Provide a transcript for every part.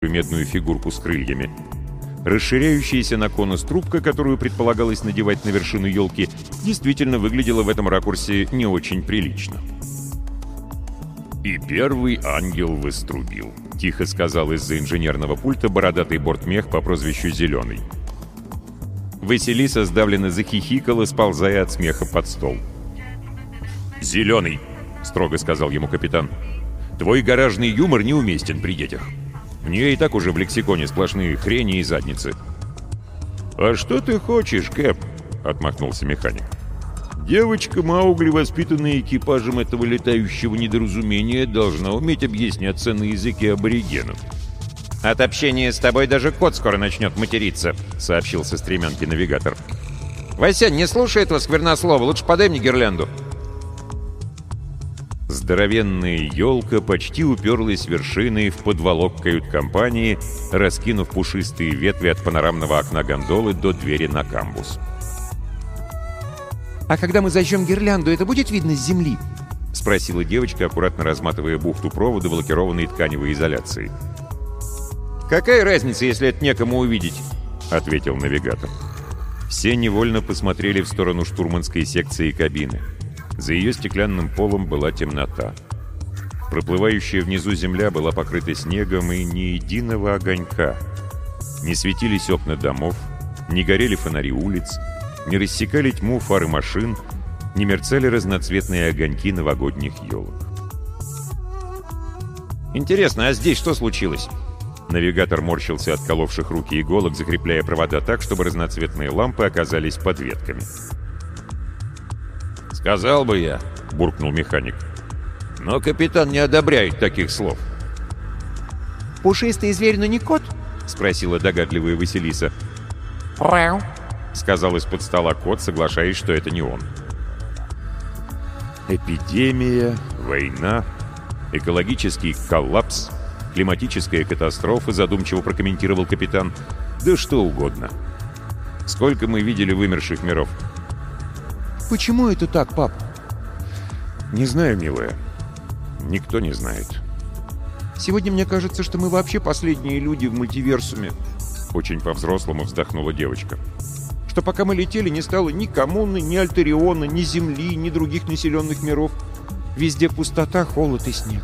медную фигурку с крыльями. Расширяющаяся на конус трубка, которую предполагалось надевать на вершину елки, действительно выглядела в этом ракурсе не очень прилично. «И первый ангел выструбил», — тихо сказал из-за инженерного пульта бородатый бортмех по прозвищу Зеленый. Василиса сдавленно захихикала, сползая от смеха под стол. «Зеленый», — строго сказал ему капитан, — «твой гаражный юмор неуместен при детях. У нее и так уже в лексиконе сплошные хрени и задницы». «А что ты хочешь, Кэп?» — отмахнулся механик. «Девочка Маугли, воспитанная экипажем этого летающего недоразумения, должна уметь объясняться на языке аборигенов». «От общения с тобой даже кот скоро начнет материться», — сообщил со стремянки навигатор. «Вася, не слушай этого сквернослова, лучше подай мне гирлянду». Здоровенная елка почти уперлась вершиной в подволок кают-компании, раскинув пушистые ветви от панорамного окна гондолы до двери на камбус. «А когда мы зажжем гирлянду, это будет видно с земли?» — спросила девочка, аккуратно разматывая бухту провода в лакированной тканевой изоляции. «Какая разница, если это некому увидеть?» — ответил навигатор. Все невольно посмотрели в сторону штурманской секции кабины. За ее стеклянным полом была темнота. Проплывающая внизу земля была покрыта снегом, и ни единого огонька. Не светились окна домов, не горели фонари улиц, не рассекали тьму фары машин, не мерцали разноцветные огоньки новогодних елок. «Интересно, а здесь что случилось?» Навигатор морщился от коловших руки иголок, закрепляя провода так, чтобы разноцветные лампы оказались под ветками. «Сказал бы я», — буркнул механик. «Но капитан не одобряет таких слов». «Пушистый зверь, но не кот?» — спросила догадливая Василиса. «Мяу», — сказал из-под стола кот, соглашаясь, что это не он. «Эпидемия, война, экологический коллапс, климатическая катастрофа», — задумчиво прокомментировал капитан. «Да что угодно. Сколько мы видели вымерших миров?» «Почему это так, пап?» «Не знаю, милая. Никто не знает». «Сегодня мне кажется, что мы вообще последние люди в мультиверсуме». Очень по-взрослому вздохнула девочка. «Что пока мы летели, не стало ни коммуны, ни Альтериона, ни Земли, ни других населенных миров. Везде пустота, холод и снег».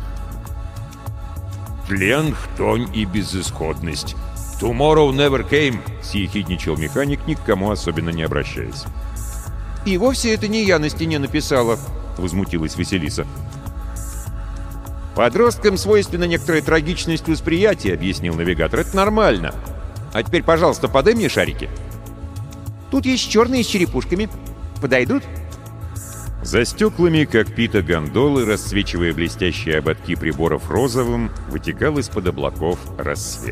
«Тлен, хтонь и безысходность. Tomorrow never came», — съехидничал механик, ни к кому особенно не обращаясь. «И вовсе это не я на стене написала», — возмутилась Василиса. «Подросткам свойственна некоторая трагичность восприятия», — объяснил навигатор. «Это нормально. А теперь, пожалуйста, подай мне шарики». «Тут есть черные с черепушками. Подойдут?» За стеклами, как пита гондолы, расцвечивая блестящие ободки приборов розовым, вытекал из-под облаков рассвет.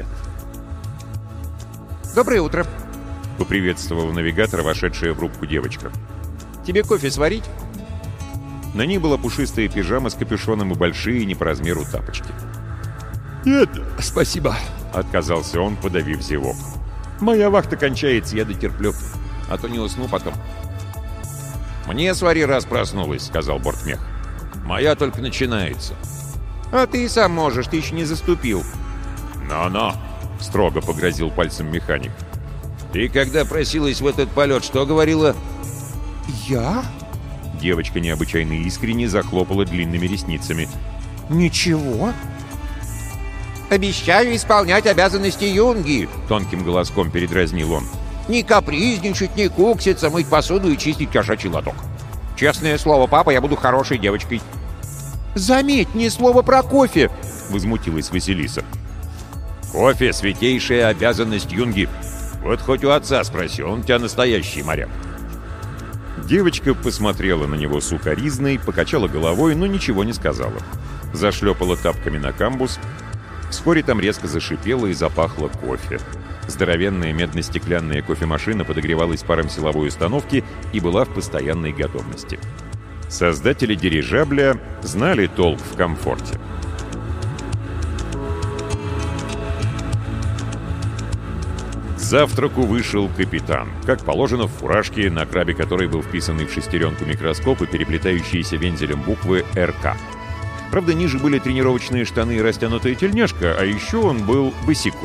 «Доброе утро», — поприветствовала навигатора, вошедшая в рубку девочка. «Тебе кофе сварить?» На ней была пушистая пижама с капюшоном и большие не по размеру тапочки. «Нет, спасибо», — отказался он, подавив зевок. «Моя вахта кончается, я дотерплю, а то не усну потом». «Мне свари, раз проснулась», — сказал бортмех. «Моя только начинается». «А ты и сам можешь, ты еще не заступил». «Но-но», — строго погрозил пальцем механик. «Ты когда просилась в этот полет, что говорила?» «Я?» Девочка необычайно искренне захлопала длинными ресницами. «Ничего?» «Обещаю исполнять обязанности юнги», — тонким голоском передразнил он. «Не капризничать, не кукситься, мыть посуду и чистить кошачий лоток. Честное слово, папа, я буду хорошей девочкой». «Заметь, ни слова про кофе!» — возмутилась Василиса. «Кофе — святейшая обязанность юнги. Вот хоть у отца спроси, он у тебя настоящий моряк». Девочка посмотрела на него сукоризной, покачала головой, но ничего не сказала. Зашлепала тапками на камбус. Вскоре там резко зашипело и запахло кофе. Здоровенная медно-стеклянная кофемашина подогревалась паром силовой установки и была в постоянной готовности. Создатели дирижабля знали толк в комфорте. К завтраку вышел капитан, как положено в фуражке, на крабе которой был вписанный в шестеренку микроскоп и переплетающиеся вензелем буквы «РК». Правда, ниже были тренировочные штаны и растянутая тельняшка, а еще он был босиком.